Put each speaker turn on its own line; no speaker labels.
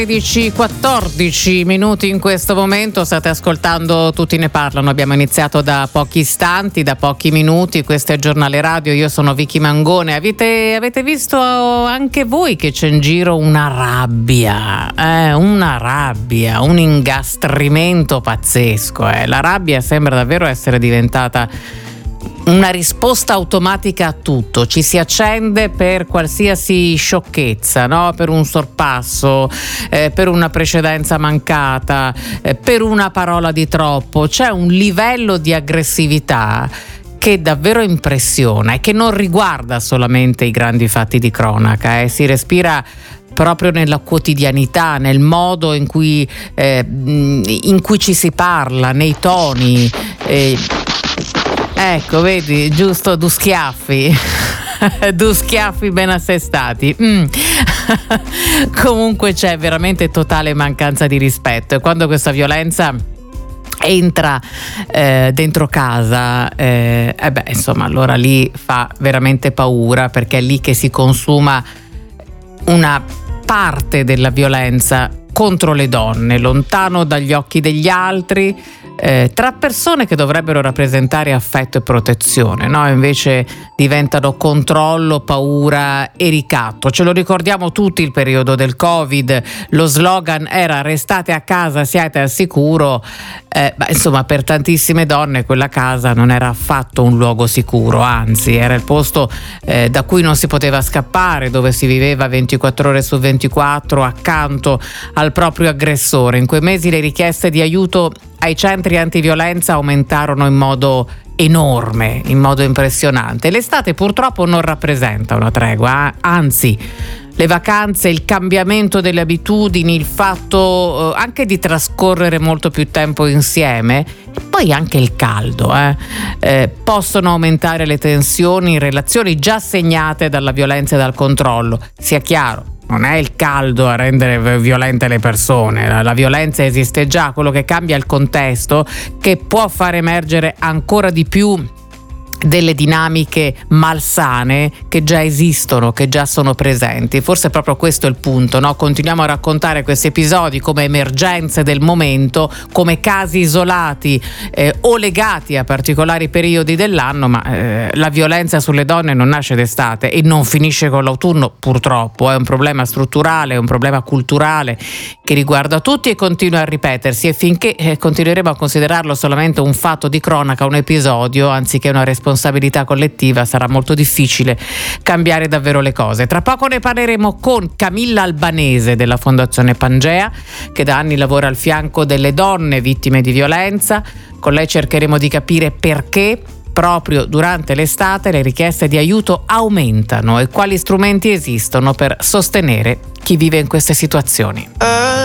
14 minuti in questo momento, state ascoltando Tutti ne parlano, abbiamo iniziato da pochi istanti, da pochi minuti, questo è Giornale Radio, io sono Vicky Mangone. Avete visto anche voi che c'è in giro una rabbia, un ingastrimento pazzesco, la rabbia sembra davvero essere diventata una risposta automatica a tutto, ci si accende per qualsiasi sciocchezza, no? Per un sorpasso, per una precedenza mancata, per una parola di troppo. C'è un livello di aggressività che davvero impressiona e che non riguarda solamente i grandi fatti di cronaca, si respira proprio nella quotidianità, nel modo in cui ci si parla, nei toni. Ecco, vedi, giusto, due schiaffi ben assestati. Comunque c'è veramente totale mancanza di rispetto, e quando questa violenza entra dentro casa, insomma, allora lì fa veramente paura, perché è lì che si consuma una parte della violenza contro le donne, lontano dagli occhi degli altri, tra persone che dovrebbero rappresentare affetto e protezione, no? Invece diventano controllo, paura e ricatto. Ce lo ricordiamo tutti il periodo del Covid, lo slogan era restate a casa, siate al sicuro. Insomma, per tantissime donne quella casa non era affatto un luogo sicuro, anzi era il posto da cui non si poteva scappare, dove si viveva 24 ore su 24 accanto al proprio aggressore. In quei mesi le richieste di aiuto ai centri antiviolenza aumentarono in modo enorme, in modo impressionante. L'estate purtroppo non rappresenta una tregua, anzi le vacanze, il cambiamento delle abitudini, il fatto anche di trascorrere molto più tempo insieme, e poi anche il caldo, possono aumentare le tensioni in relazioni già segnate dalla violenza e dal controllo. Sia chiaro, non è il caldo a rendere violente le persone, la violenza esiste già, quello che cambia è il contesto, che può far emergere ancora di più delle dinamiche malsane che già esistono, che già sono presenti. Forse proprio questo è il punto, no? Continuiamo a raccontare questi episodi come emergenze del momento, come casi isolati o legati a particolari periodi dell'anno, ma la violenza sulle donne non nasce d'estate e non finisce con l'autunno, purtroppo. È un problema strutturale, è un problema culturale che riguarda tutti e continua a ripetersi, e finché continueremo a considerarlo solamente un fatto di cronaca, un episodio, anziché una responsabilità collettiva, sarà molto difficile cambiare davvero le cose. Tra poco ne parleremo con Camilla Albanese della Fondazione Pangea, che da anni lavora al fianco delle donne vittime di violenza. Con lei cercheremo di capire perché proprio durante l'estate le richieste di aiuto aumentano e quali strumenti esistono per sostenere chi vive in queste situazioni.